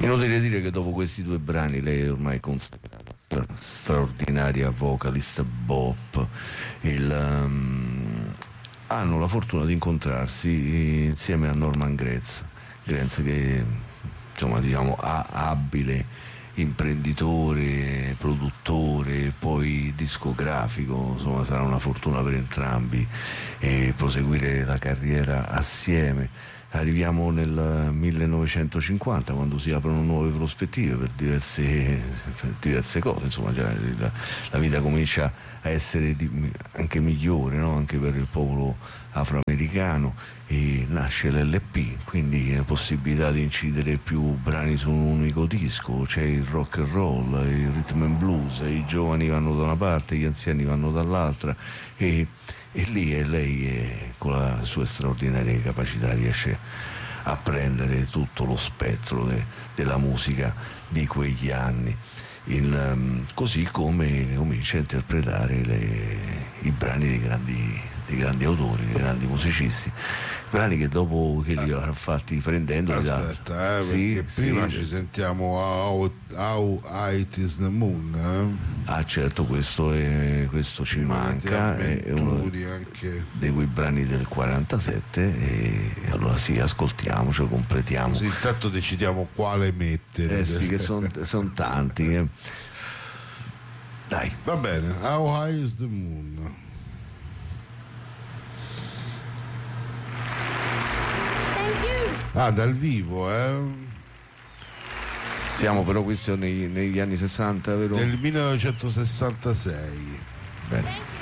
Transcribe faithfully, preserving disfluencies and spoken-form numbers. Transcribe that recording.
Inutile dire che dopo questi due brani lei è ormai considerata stra- straordinaria vocalist bop. Il, um, hanno la fortuna di incontrarsi insieme a Norman Gratz, Gratz che insomma diciamo ha abile imprenditore, produttore, poi discografico, insomma sarà una fortuna per entrambi e proseguire la carriera assieme. Arriviamo nel millenovecentocinquanta, quando si aprono nuove prospettive per diverse, per diverse cose, insomma già la, la vita comincia a essere di, anche migliore, no? Anche per il popolo afroamericano, e nasce l'L P, quindi la possibilità di incidere più brani su un unico disco, c'è il rock and roll, il rhythm and blues, i giovani vanno da una parte, gli anziani vanno dall'altra, e e lì e lei è, con la sua straordinaria capacità riesce a prendere tutto lo spettro de, della musica di quegli anni. Il, um, così come comincia a interpretare le, i brani dei grandi, dei grandi autori, dei grandi musicisti, brani che dopo che li avrà fatti prendendo aspetta, eh, sì, perché sì, prima sì. ci sentiamo How, How High Is the Moon, eh? Ah certo, questo, è, questo ci Prima manca, è uno anche dei quei brani del quarantasette, e allora sì, ascoltiamocelo, completiamo. così intanto decidiamo quale mettere. Eh sì, che sono son tanti. Eh. Dai. Va bene, How High Is the Moon. Ah, dal vivo, eh? Siamo però, questo negli, negli anni sessanta, vero? Nel millenovecentosessantasei. Bene.